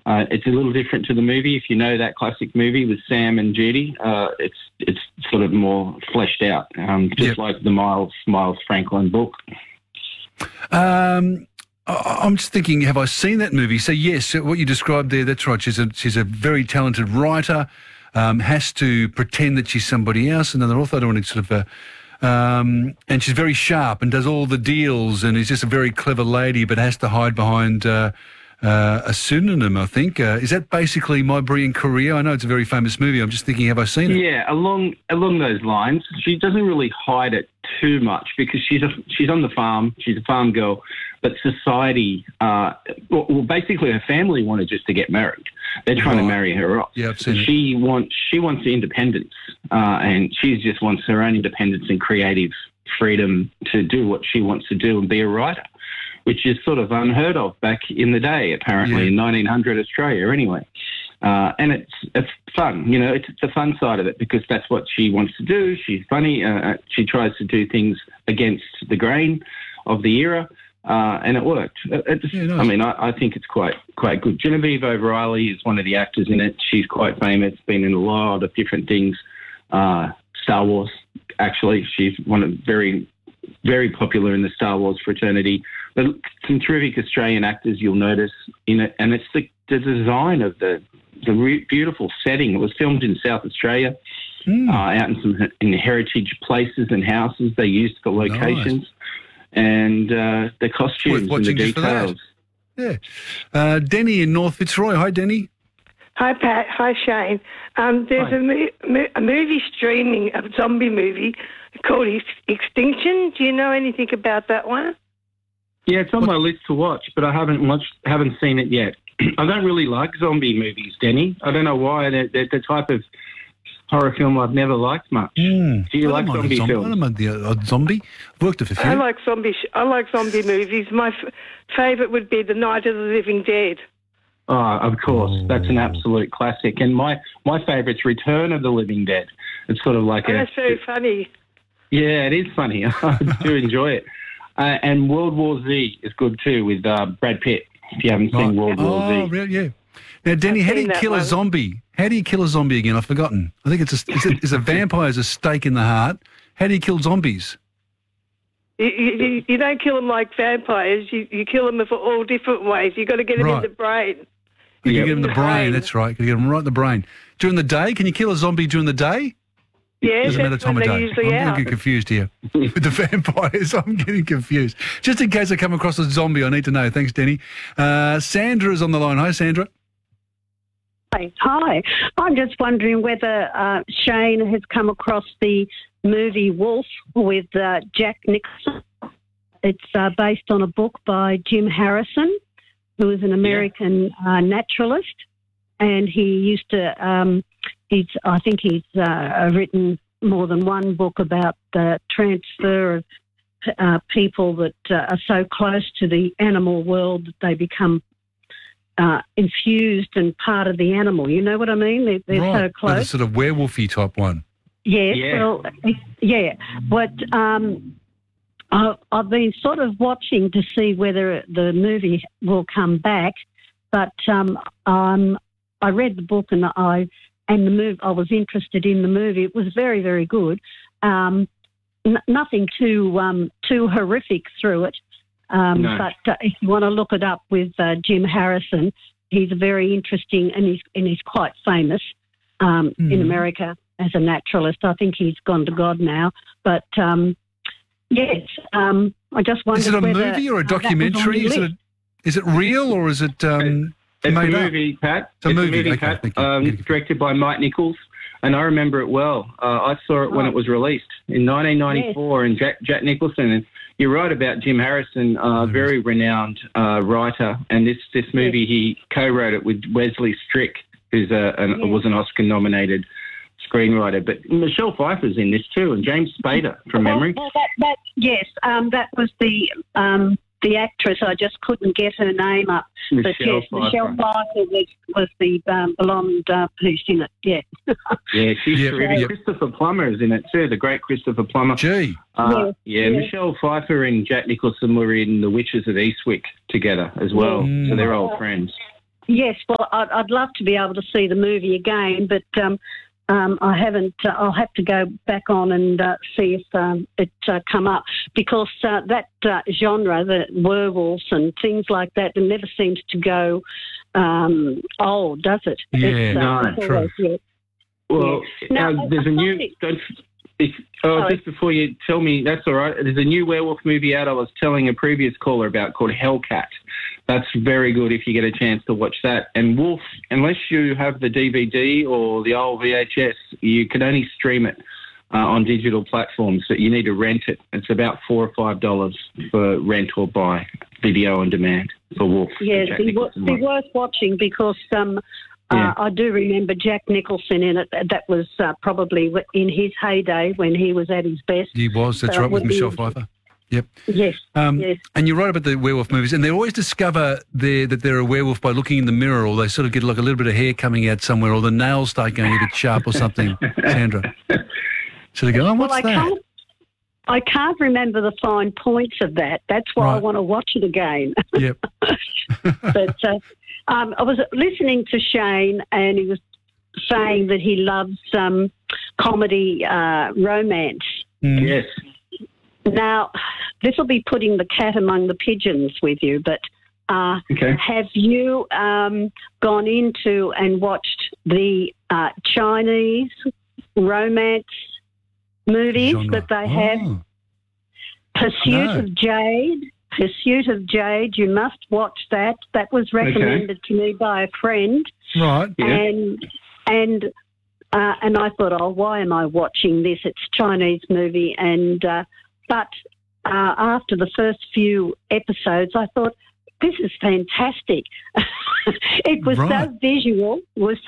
It's a little different to the movie. If you know that classic movie with Sam and Judy, it's sort of more fleshed out, just like the Miles Franklin book. I'm just thinking, have I seen that movie? So yes, what you described there, that's right. She's a very talented writer, has to pretend that she's somebody else, another author. I don't want to sort of... and she's very sharp and does all the deals and is just a very clever lady, but has to hide behind a pseudonym, I think. Is that basically My Brilliant Career? I know it's a very famous movie. I'm just thinking, have I seen it? Yeah, along those lines. She doesn't really hide it too much because she's on the farm. She's a farm girl, but society, basically her family wanted just to get married. They're trying to marry her off. Yeah, I've seen it. She wants independence, and she just wants her own independence and creative freedom to do what she wants to do and be a writer, which is sort of unheard of back in the day, apparently, in 1900 Australia anyway. And it's fun, it's the fun side of it because that's what she wants to do. She's funny. She tries to do things against the grain of the era, and it worked. Nice. I mean, I think it's quite good. Genevieve O'Reilly is one of the actors in it. She's quite famous, been in a lot of different things. Star Wars, actually. She's very, very popular in the Star Wars fraternity. But some terrific Australian actors you'll notice in it, and it's the design of the beautiful setting. It was filmed in South Australia, out in heritage places and houses they used for locations, and the costumes and the details. Yeah. Denny in North Fitzroy. Hi, Denny. Hi, Pat. Hi, Shane. There's a movie streaming, a zombie movie called Extinction. Do you know anything about that one? Yeah, it's on my list to watch, but I haven't seen it yet. I don't really like zombie movies, Denny. I don't know why. They're the type of horror film I've never liked much. Do you like zombie films? I don't mind the zombie. I've worked with a few. I like zombie movies. My favourite would be The Night of the Living Dead. Oh, of course. That's an absolute classic. And my favourite's Return of the Living Dead. It's sort of like that's very funny. Yeah, it is funny. I do enjoy it. And World War Z is good too with Brad Pitt, if you haven't seen World War Z. Oh, really? Yeah. Now, Denny, how do you kill a zombie? How do you kill a zombie again? I've forgotten. I think it's a vampire has a stake in the heart. How do you kill zombies? You don't kill them like vampires. You kill them for all different ways. You've got to get them in the brain. You get them in the brain, that's right. You get them right in the brain. During the day, can you kill a zombie during the day? Yeah, doesn't matter time of day. I'm getting confused here with the vampires. I'm getting confused. Just in case I come across a zombie, I need to know. Thanks, Denny. Sandra is on the line. Hi, Sandra. Hi. I'm just wondering whether Shane has come across the movie Wolf with Jack Nicholson. It's based on a book by Jim Harrison, who is an American naturalist, and he used to. I think he's written more than one book about the transfer of people that are so close to the animal world that they become infused and part of the animal. You know what I mean? They're so close. Like a sort of werewolfy type one. Yes. Yeah. Well, yeah. But I've been sort of watching to see whether the movie will come back. But I read the book and the movie. I was interested in the movie. It was very, very good. Nothing too horrific through it. No. But if you want to look it up with Jim Harrison, he's very interesting and he's quite famous in America as a naturalist. I think he's gone to God now. But yes, I just wondered. Is it a movie or a documentary? Is it real or is it? It's a movie, Pat. It's a movie, Pat. Directed by Mike Nichols, and I remember it well. I saw it when it was released in 1994, and Jack Nicholson. And you're right about Jim Harrison, very renowned writer. And this movie, he co-wrote it with Wesley Strick, who's was an Oscar-nominated screenwriter. But Michelle Pfeiffer's in this too, and James Spader, from memory. Well, that was the actress. I just couldn't get her name up. Michelle Pfeiffer was the blonde who's in it. Yeah. Yeah, she's terrific. Christopher Plummer is in it too. The great Christopher Plummer. Gee. Michelle Pfeiffer and Jack Nicholson were in The Witches of Eastwick together as well. So they're old friends. Yes, well, I'd love to be able to see the movie again, but I haven't. I'll have to go back on and see if it come up, because that genre, the werewolves and things like that, it never seems to go old, does it? Yeah, no, true. Well, there's a new... just before you tell me, that's all right. There's a new werewolf movie out I was telling a previous caller about called Hellcat. That's very good if you get a chance to watch that. And Wolf, unless you have the DVD or the old VHS, you can only stream it on digital platforms, but you need to rent it. It's about $4 or $5 for rent or buy, video on demand for Wolf. Yes, be worth watching, because I do remember Jack Nicholson in it. That was probably in his heyday when he was at his best. He was, that's right, with Michelle Pfeiffer. Yep. Yes, yes. And you're right about the werewolf movies, and they always discover that they're a werewolf by looking in the mirror, or they sort of get like a little bit of hair coming out somewhere, or the nails start going a bit sharp or something, Sandra. So they go, what's that? I can't remember the fine points of that. That's why I want to watch it again. Yep. But I was listening to Shane, and he was saying that he loves comedy, romance. Mm. Yes. Now, this will be putting the cat among the pigeons with you, but have you gone into and watched the Chinese romance movies that they have? Pursuit of Jade. You must watch that. That was recommended to me by a friend. Right. Yeah. And I thought, why am I watching this? It's a Chinese movie, but after the first few episodes, I thought, this is fantastic. It was so visual.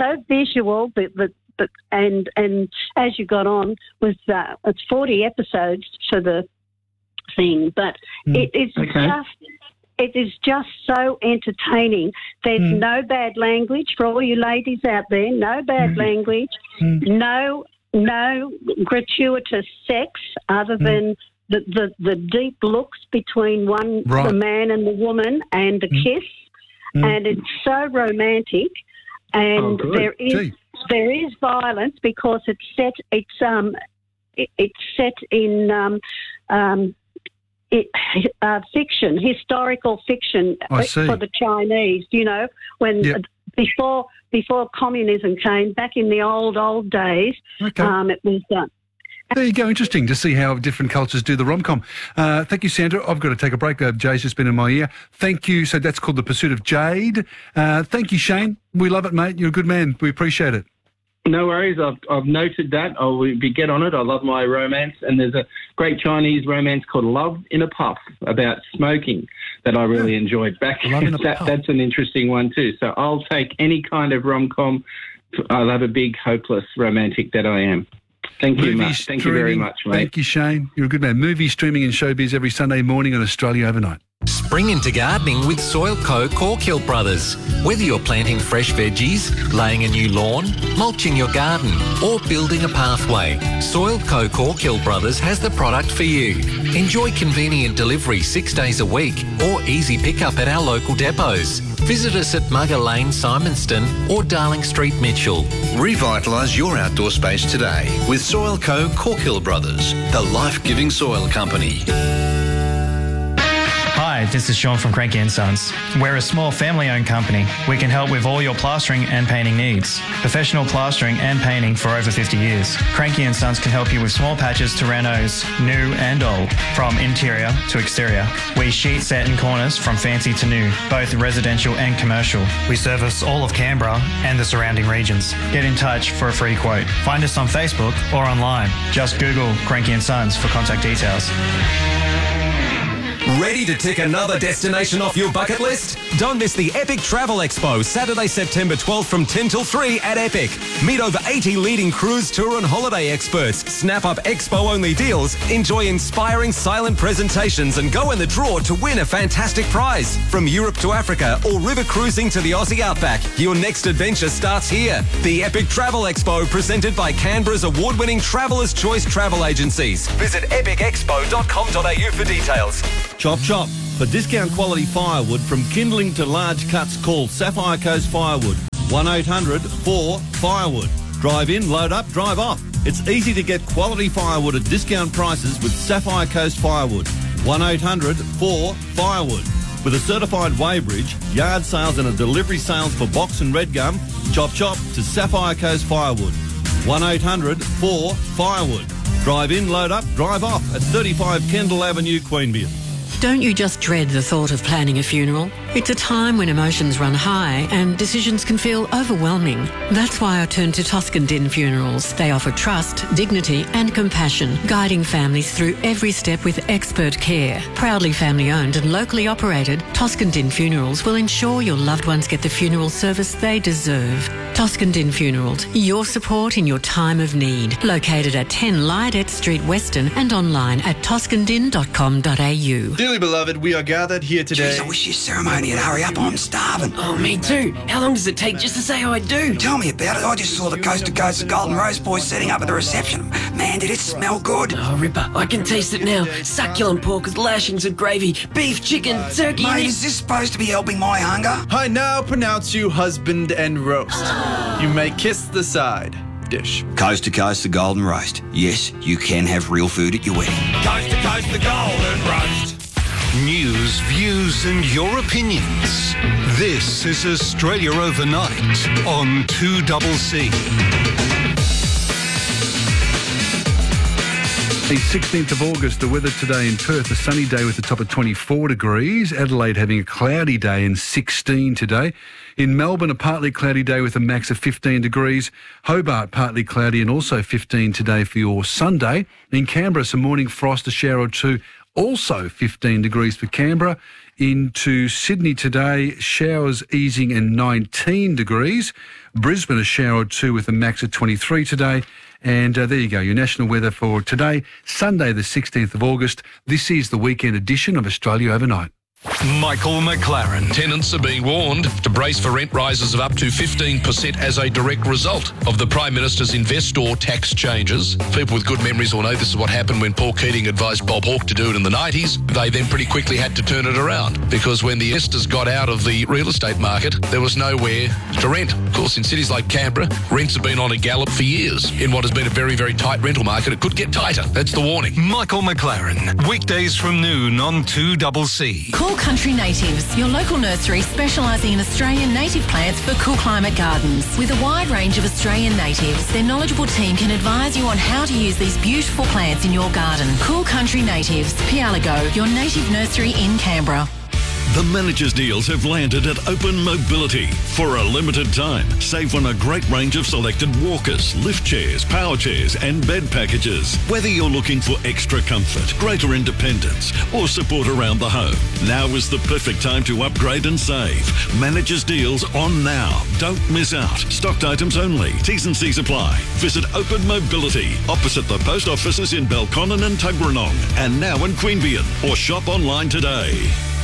But and as you got on, it's 40 episodes for the thing, but it is just so entertaining. There's no bad language for all you ladies out there. No bad language. No gratuitous sex other than the deep looks between the man and the woman, and the kiss, and it's so romantic. And there is violence, because it's set in fiction, historical fiction for the Chinese. You know, when before communism came, back in the old days, it was done. There you go. Interesting to see how different cultures do the rom-com. Thank you, Sandra. I've got to take a break. Jay's just been in my ear. Thank you. So that's called The Pursuit of Jade. Thank you, Shane. We love it, mate. You're a good man. We appreciate it. No worries. I've noted that. I'll get on it. I love my romance. And there's a great Chinese romance called Love in a Puff about smoking that I really enjoyed. That's an interesting one too. So I'll take any kind of rom-com. I love a big, hopeless romantic that I am. Thank you, Mark. Thank you very much, mate. Thank you, Shane. You're a good man. Movie streaming and showbiz every Sunday morning on Australia Overnight. Spring into gardening with Soilco Corkhill Brothers. Whether you're planting fresh veggies, laying a new lawn, mulching your garden, or building a pathway, Soilco Corkhill Brothers has the product for you. Enjoy convenient delivery 6 days a week, or easy pickup at our local depots. Visit us at Mugger Lane, Simonston, or Darling Street, Mitchell. Revitalise your outdoor space today with Soilco Corkhill Brothers, the life-giving soil company. Hi, this is Sean from Cranky & Sons. We're a small family-owned company. We can help with all your plastering and painting needs. Professional plastering and painting for over 50 years. Cranky & Sons can help you with small patches to renos, new and old, from interior to exterior. We sheet set in corners from fancy to new, both residential and commercial. We service all of Canberra and the surrounding regions. Get in touch for a free quote. Find us on Facebook or online. Just Google Cranky & Sons for contact details. Ready to tick another destination off your bucket list? Don't miss the Epic Travel Expo, Saturday, September 12th from 10 till 3 at Epic. Meet over 80 leading cruise, tour and holiday experts. Snap up expo-only deals, enjoy inspiring silent presentations and go in the draw to win a fantastic prize. From Europe to Africa or river cruising to the Aussie Outback, your next adventure starts here. The Epic Travel Expo, presented by Canberra's award-winning Traveller's Choice Travel Agencies. Visit epicexpo.com.au for details. Chop, chop. For discount quality firewood from kindling to large cuts, call Sapphire Coast Firewood. 1-800-4-FIREWOOD. Drive in, load up, drive off. It's easy to get quality firewood at discount prices with Sapphire Coast Firewood. 1-800-4-FIREWOOD. With a certified weighbridge, yard sales and a delivery sales for box and red gum, chop to Sapphire Coast Firewood. 1-800-4-FIREWOOD. Drive in, load up, drive off at 35 Kendall Avenue, Queanbeyan. Don't you just dread the thought of planning a funeral? It's a time when emotions run high and decisions can feel overwhelming. That's why I turn to Toscan Din Funerals. They offer trust, dignity and compassion, guiding families through every step with expert care. Proudly family owned and locally operated, Toscan Din Funerals will ensure your loved ones get the funeral service they deserve. Toscan Din Funerals, your support in your time of need. Located at 10 Lydette Street, Weston, and online at toscandin.com.au. Dearly beloved, we are gathered here today. Jeez, I wish your ceremony would hurry up. I'm starving. Oh, me too. How long does it take just to say I do? Tell me about it. I just saw the Coast to Coast Golden Rose boys setting up at the reception. Man, did it smell good. Oh, Ripper, I can taste it now. Succulent pork with lashings of gravy, beef, chicken, turkey. Mate, is this supposed to be helping my hunger? I now pronounce you husband and roast. You may kiss the side dish. Coast to Coast the Golden Roast. Yes, you can have real food at your wedding. Coast to Coast the Golden Roast. News, views and your opinions. This is Australia Overnight on 2CC. The 16th of August, the weather today in Perth, a sunny day with a top of 24 degrees. Adelaide having a cloudy day and 16 today. In Melbourne, a partly cloudy day with a max of 15 degrees. Hobart, partly cloudy and also 15 today for your Sunday. In Canberra, some morning frost, a shower or two, also 15 degrees for Canberra. Into Sydney today, showers easing and 19 degrees. Brisbane, a shower or two with a max of 23 today. And there you go, your national weather for today, Sunday the 16th of August. This is the weekend edition of Australia Overnight. Michael McLaren. Tenants are being warned to brace for rent rises of up to 15% as a direct result of the Prime Minister's investor tax changes. People with good memories will know this is what happened when Paul Keating advised Bob Hawke to do it in the 90s. They then pretty quickly had to turn it around because when the investors got out of the real estate market, there was nowhere to rent. Of course, in cities like Canberra, rents have been on a gallop for years. In what has been a very, very tight rental market, it could get tighter. That's the warning. Michael McLaren, weekdays from noon on 2CC. Cool Country Natives, your local nursery specialising in Australian native plants for cool climate gardens. With a wide range of Australian natives, their knowledgeable team can advise you on how to use these beautiful plants in your garden. Cool Country Natives, Pialago, your native nursery in Canberra. The managers' deals have landed at Open Mobility. For a limited time, save on a great range of selected walkers, lift chairs, power chairs and bed packages. Whether you're looking for extra comfort, greater independence or support around the home, now is the perfect time to upgrade and save. Managers' deals on now. Don't miss out. Stocked items only. T's and C's apply. Visit Open Mobility opposite the post offices in Belconnen and Tuggeranong and now in Queanbeyan or shop online today.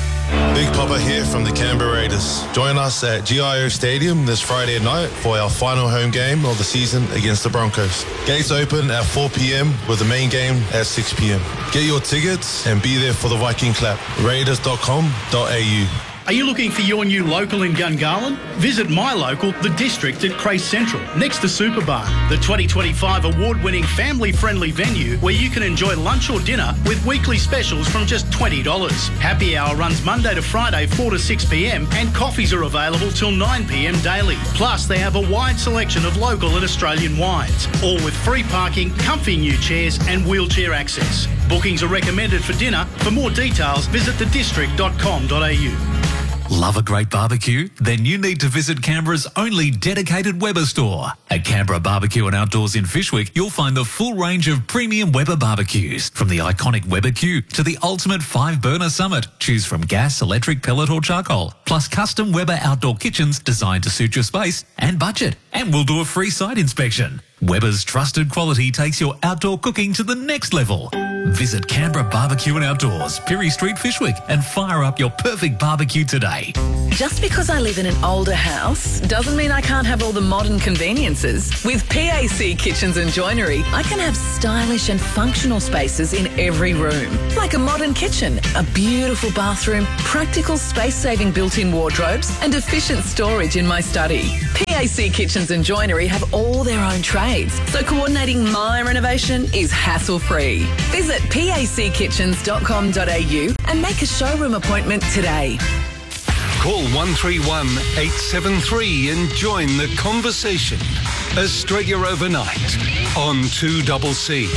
Big Papa here from the Canberra Raiders. Join us at GIO Stadium this Friday night for our final home game of the season against the Broncos. Gates open at 4 p.m. with the main game at 6 p.m. Get your tickets and be there for the Viking clap. Raiders.com.au. Are you looking for your new local in Gungahlin? Visit my local, The District at Crace Central, next to Superbar, the 2025 award-winning family-friendly venue where you can enjoy lunch or dinner with weekly specials from just $20. Happy hour runs Monday to Friday 4 to 6 p.m. and coffees are available till 9 p.m. daily. Plus, they have a wide selection of local and Australian wines, all with free parking, comfy new chairs and wheelchair access. Bookings are recommended for dinner. For more details, visit thedistrict.com.au. Love a great barbecue? Then you need to visit Canberra's only dedicated Weber store. At Canberra Barbecue and Outdoors in Fyshwick, you'll find the full range of premium Weber barbecues. From the iconic Weber Q to the ultimate 5-burner Summit. Choose from gas, electric, pellet or charcoal. Plus custom Weber outdoor kitchens designed to suit your space and budget. And we'll do a free site inspection. Weber's trusted quality takes your outdoor cooking to the next level. Visit Canberra Barbecue and Outdoors, Pirie Street, Fishwick, and fire up your perfect barbecue today. Just because I live in an older house doesn't mean I can't have all the modern conveniences. With PAC Kitchens and Joinery, I can have stylish and functional spaces in every room. Like a modern kitchen, a beautiful bathroom, practical space-saving built-in wardrobes, and efficient storage in my study. PAC Kitchens and Joinery have all their own trades, so coordinating my renovation is hassle-free. Visit packitchens.com.au and make a showroom appointment today. Call 131 873 and join the conversation. Australia Overnight on 2CC.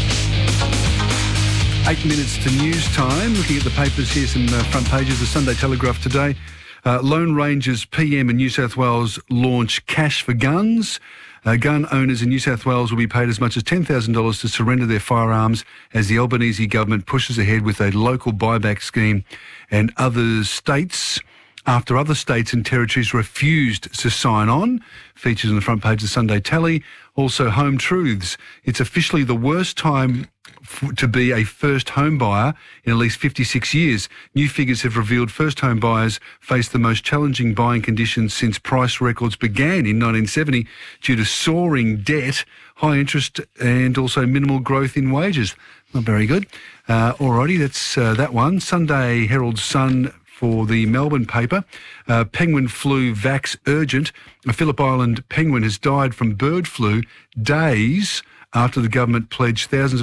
8 minutes to news time. Looking at the papers here, some front pages. The Sunday Telegraph today. Lone Rangers PM in New South Wales launch Cash for Guns. Gun owners in New South Wales will be paid as much as $10,000 to surrender their firearms as the Albanese government pushes ahead with a local buyback scheme, and other states, after other states and territories refused to sign on. Features on the front page of Sunday Tally. Also, Home Truths. It's officially the worst time to be a first home buyer in at least 56 years. New figures have revealed first home buyers face the most challenging buying conditions since price records began in 1970 due to soaring debt, high interest and also minimal growth in wages. Not very good. Alrighty, that's that one. Sunday Herald Sun for the Melbourne paper. Penguin flu vax urgent. A Phillip Island penguin has died from bird flu days after the government pledged thousands of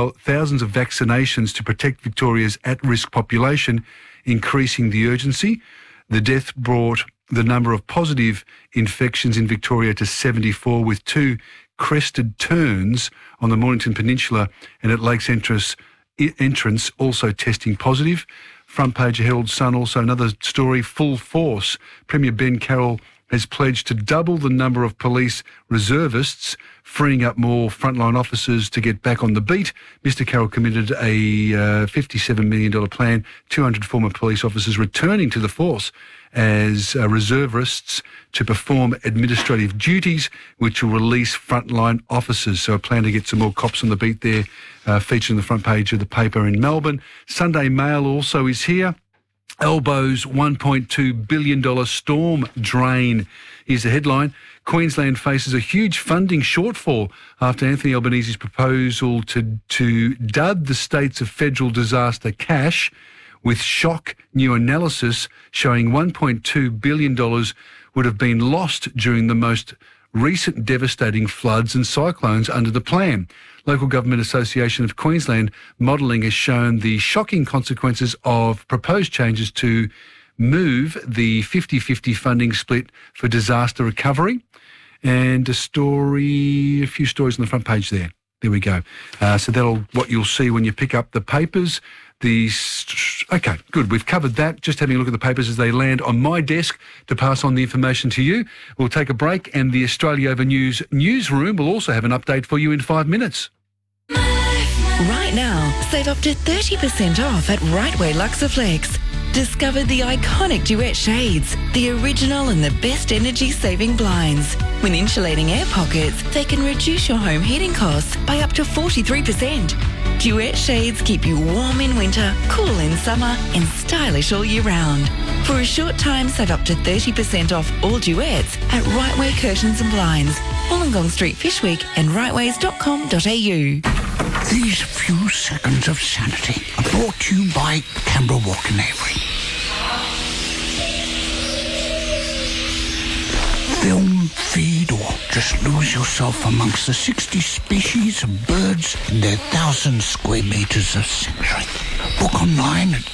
vaccinations to protect Victoria's at-risk population, increasing the urgency. The death brought the number of positive infections in Victoria to 74, with 2 crested terns on the Mornington Peninsula and at Lakes entrance also testing positive. Front page of Herald Sun, also another story, full force. Premier Ben Carroll has pledged to double the number of police reservists, freeing up more frontline officers to get back on the beat. Mr Carroll committed a $57 million plan, 200 former police officers returning to the force as reservists to perform administrative duties, which will release frontline officers. So a plan to get some more cops on the beat there, featured on the front page of the paper in Melbourne. Sunday Mail also is here. Elbows $1.2 billion storm drain. Here's the headline. Queensland faces a huge funding shortfall after Anthony Albanese's proposal to dud the states of federal disaster cash, with shock new analysis showing $1.2 billion would have been lost during the most recent devastating floods and cyclones under the plan. Local Government Association of Queensland modelling has shown the shocking consequences of proposed changes to move the 50-50 funding split for disaster recovery. And a few stories on the front page there. There we go. So that'll what you'll see when you pick up the papers. Okay, good. We've covered that. Just having a look at the papers as they land on my desk to pass on the information to you. We'll take a break, and the Australia Over News newsroom will also have an update for you in 5 minutes. Right now, save up to 30% off at Rightway Luxaflex. Discover the iconic Duet shades, the original and the best energy-saving blinds. With insulating air pockets, they can reduce your home heating costs by up to 43%. Duet shades keep you warm in winter, cool in summer, and stylish all year round. For a short time, save up to 30% off all Duets at Rightway Curtains and Blinds, Wollongong Street, Fishwick, and rightways.com.au. These few seconds of sanity are brought to you by Canberra Walk and Avery. Film, feed, or just lose yourself amongst the 60 species of birds in their 1,000 square metres of sanctuary. Book online at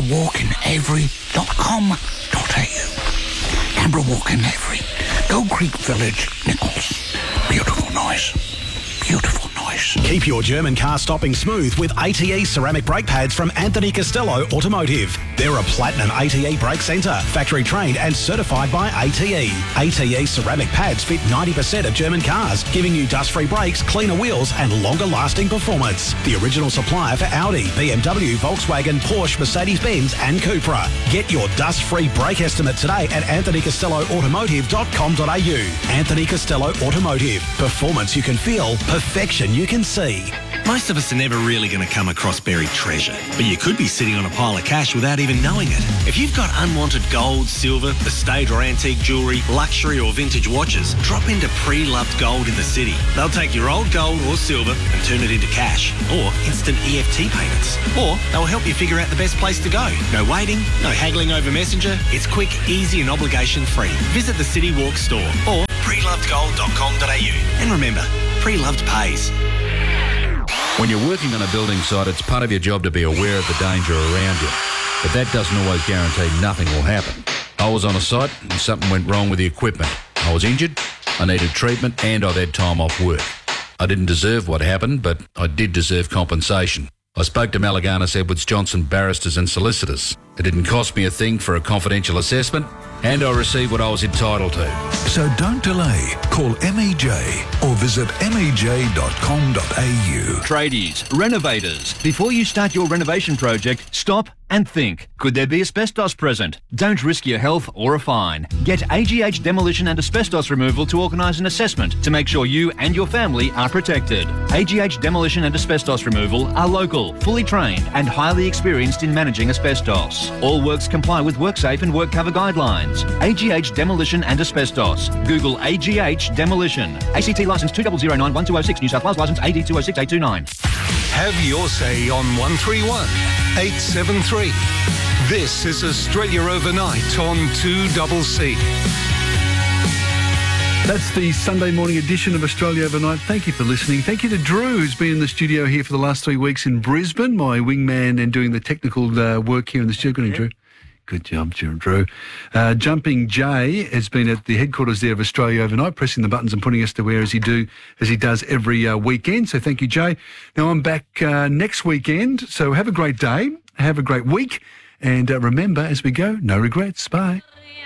canberrawalkandavery.com.au. Canberra Walk and Avery, Gold Creek Village, Nichols. Beautiful noise. Beautiful noise. place. Keep your German car stopping smooth with ATE ceramic brake pads from Anthony Costello Automotive. They're a platinum ATE brake centre, factory trained and certified by ATE. ATE ceramic pads fit 90% of German cars, giving you dust-free brakes, cleaner wheels and longer-lasting performance. The original supplier for Audi, BMW, Volkswagen, Porsche, Mercedes-Benz and Cupra. Get your dust-free brake estimate today at anthonycostelloautomotive.com.au. Anthony Costello Automotive. Performance you can feel, perfection you can see. Most of us are never really going to come across buried treasure, but you could be sitting on a pile of cash without even knowing it. If you've got unwanted gold, silver, estate or antique jewellery, luxury or vintage watches, drop into Pre-Loved Gold in the city. They'll take your old gold or silver and turn it into cash or instant EFT payments. Or they'll help you figure out the best place to go. No waiting, no haggling over Messenger. It's quick, easy and obligation free. Visit the City Walk store or prelovedgold.com.au. And remember, Pre-Loved pays. When you're working on a building site, it's part of your job to be aware of the danger around you. But that doesn't always guarantee nothing will happen. I was on a site and something went wrong with the equipment. I was injured, I needed treatment and I'd had time off work. I didn't deserve what happened, but I did deserve compensation. I spoke to Malaganas Edwards Johnson barristers and solicitors. It didn't cost me a thing for a confidential assessment, and I received what I was entitled to. So don't delay. Call MEJ or visit mej.com.au. Tradies, renovators, before you start your renovation project, stop and think. Could there be asbestos present? Don't risk your health or a fine. Get AGH Demolition and Asbestos Removal to organise an assessment to make sure you and your family are protected. AGH Demolition and Asbestos Removal are local, fully trained and highly experienced in managing asbestos. All works comply with WorkSafe and WorkCover guidelines. AGH Demolition and Asbestos. Google AGH Demolition. ACT licence 2009-1206, New South Wales licence AD 206829. Have your say on 131 873. This is Australia Overnight on 2CC. That's the Sunday morning edition of Australia Overnight. Thank you for listening. Thank you to Drew, who's been in the studio here for the last 3 weeks in Brisbane, my wingman and doing the technical work here in the studio. Good evening, Drew. Good job, Drew. Jumping Jay has been at the headquarters there of Australia Overnight, pressing the buttons and putting us to where as he does every weekend. So thank you, Jay. Now I'm back next weekend. So have a great day. Have a great week. And remember, as we go, no regrets. Bye.